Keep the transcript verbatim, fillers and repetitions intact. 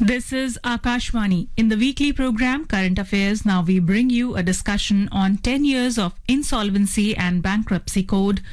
This is Akashvani. In the weekly program Current Affairs, now we bring you a discussion on ten years of Insolvency and Bankruptcy Code,